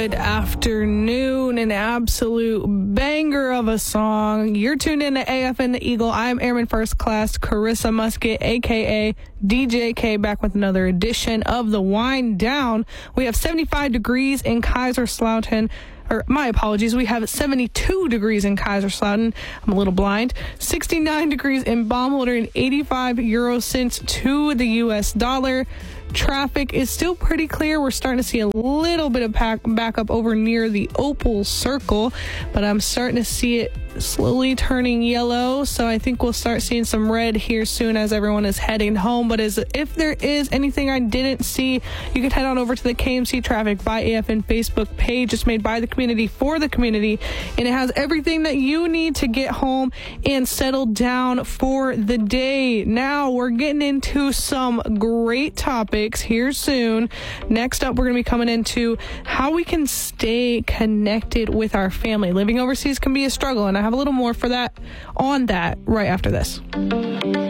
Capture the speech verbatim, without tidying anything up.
Good afternoon, an absolute banger of a song. You're tuned in to A F N The Eagle. I'm Airman First Class Carissa Musket, a k a. D J K, back with another edition of The Wind Down. We have seventy-five degrees in Kaiserslautern. Or my apologies, we have seventy-two degrees in Kaiserslautern. I'm a little blind. sixty-nine degrees in Baumholder and eighty-five euro cents to the U S dollar. Traffic is still pretty clear. We're starting to see a little bit of pack back up over near the Opal Circle, but I'm starting to see it slowly turning yellow, so I think we'll start seeing some red here soon as everyone is heading home. But as if there is anything I didn't see, you can head on over to the K M C Traffic by A F N Facebook page. It's made by the community for the community, and it has everything that you need to get home and settle down for the day. Now we're getting into some great topics here soon. Next up, we're going to be coming into how we can stay connected with our family. Living overseas can be a struggle, and I have a little more for that on that right after this.